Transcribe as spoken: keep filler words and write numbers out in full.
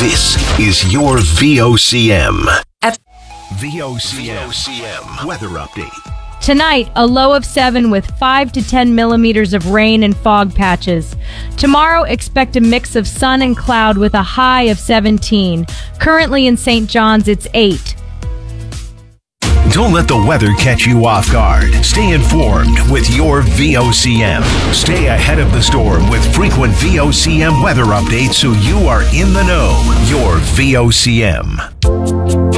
This is your V O C M. At V O C M weather update. Tonight, a low of seven with five to ten millimeters of rain and fog patches. Tomorrow, expect a mix of sun and cloud with a high of seventeen. Currently in Saint John's, it's eight. Don't let the weather catch you off guard. Stay informed with your V O C M. Stay ahead of the storm with frequent V O C M weather updates so you are in the know. Your V O C M.